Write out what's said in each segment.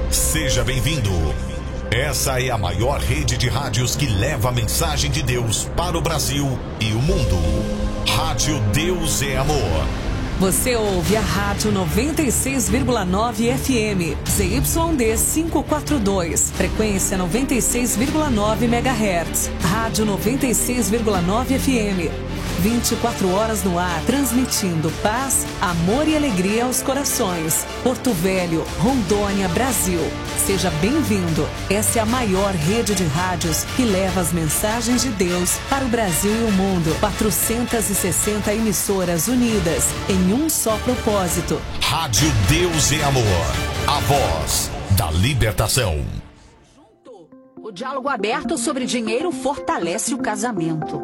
Seja bem-vindo. Essa é a maior rede de rádios que leva a mensagem de Deus para o Brasil e o mundo. Rádio Deus é Amor. Você ouve a Rádio 96,9 FM, ZYD 542, frequência 96,9 MHz. Rádio 96,9 FM. 24 horas no ar, transmitindo paz, amor e alegria aos corações. Porto Velho, Rondônia, Brasil. Seja bem-vindo. Essa é a maior rede de rádios que leva as mensagens de Deus para o Brasil e o mundo. 460 emissoras unidas em um só propósito. Rádio Deus é Amor. A voz da libertação. Junto, o diálogo aberto sobre dinheiro fortalece o casamento.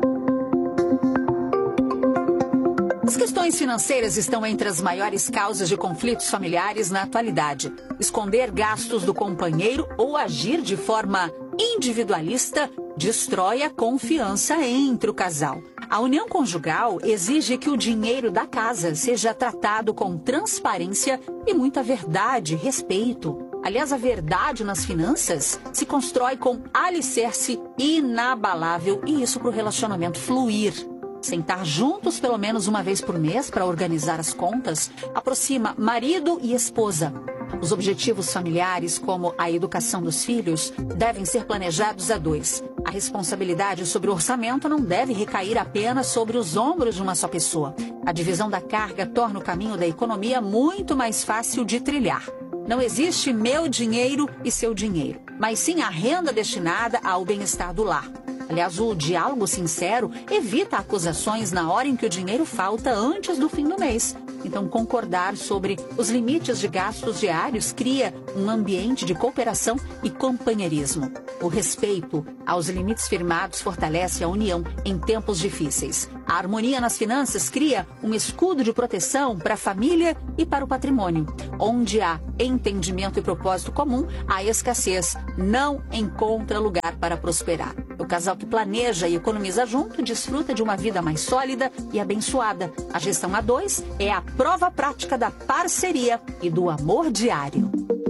As questões financeiras estão entre as maiores causas de conflitos familiares na atualidade. Esconder gastos do companheiro ou agir de forma individualista destrói a confiança entre o casal. A união conjugal exige que o dinheiro da casa seja tratado com transparência e muita verdade e respeito. Aliás, a verdade nas finanças se constrói com alicerce inabalável e isso para o relacionamento fluir. Sentar juntos pelo menos uma vez por mês para organizar as contas aproxima marido e esposa. Os objetivos familiares, como a educação dos filhos, devem ser planejados a dois. A responsabilidade sobre o orçamento não deve recair apenas sobre os ombros de uma só pessoa. A divisão da carga torna o caminho da economia muito mais fácil de trilhar. Não existe meu dinheiro e seu dinheiro, mas sim a renda destinada ao bem-estar do lar. Aliás, o diálogo sincero evita acusações na hora em que o dinheiro falta antes do fim do mês. Então, concordar sobre os limites de gastos diários cria um ambiente de cooperação e companheirismo. O respeito aos limites firmados fortalece a união em tempos difíceis. A harmonia nas finanças cria um escudo de proteção para a família e para o patrimônio. Onde há entendimento e propósito comum, a escassez não encontra lugar para prosperar. O casal que planeja e economiza junto desfruta de uma vida mais sólida e abençoada. A gestão a dois é a prova prática da parceria e do amor diário.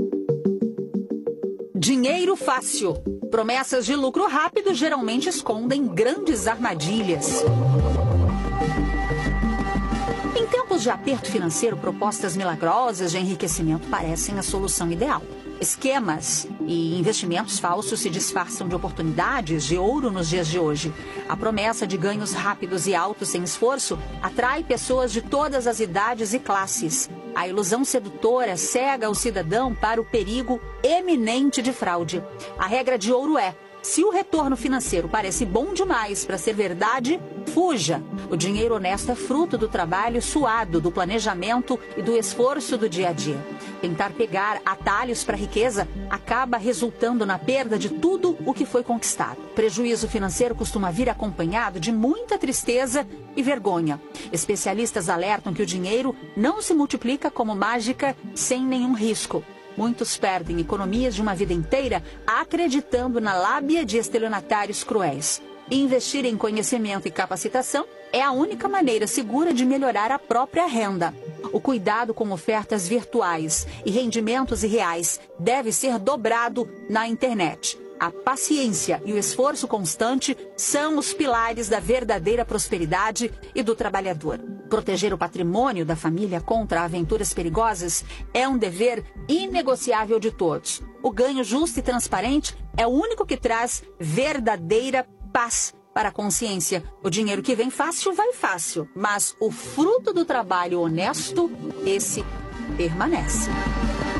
Dinheiro fácil. Promessas de lucro rápido geralmente escondem grandes armadilhas. Em tempos de aperto financeiro, propostas milagrosas de enriquecimento parecem a solução ideal. Esquemas e investimentos falsos se disfarçam de oportunidades de ouro nos dias de hoje. A promessa de ganhos rápidos e altos sem esforço atrai pessoas de todas as idades e classes. A ilusão sedutora cega o cidadão para o perigo eminente de fraude. A regra de ouro é: se o retorno financeiro parece bom demais para ser verdade, fuja. O dinheiro honesto é fruto do trabalho suado, do planejamento e do esforço do dia a dia. Tentar pegar atalhos para a riqueza acaba resultando na perda de tudo o que foi conquistado. Prejuízo financeiro costuma vir acompanhado de muita tristeza e vergonha. Especialistas alertam que o dinheiro não se multiplica como mágica sem nenhum risco. Muitos perdem economias de uma vida inteira acreditando na lábia de estelionatários cruéis. Investir em conhecimento e capacitação é a única maneira segura de melhorar a própria renda. O cuidado com ofertas virtuais e rendimentos irreais deve ser dobrado na internet. A paciência e o esforço constante são os pilares da verdadeira prosperidade e do trabalhador. Proteger o patrimônio da família contra aventuras perigosas é um dever inegociável de todos. O ganho justo e transparente é o único que traz verdadeira paz para a consciência. O dinheiro que vem fácil, vai fácil. Mas o fruto do trabalho honesto, esse permanece.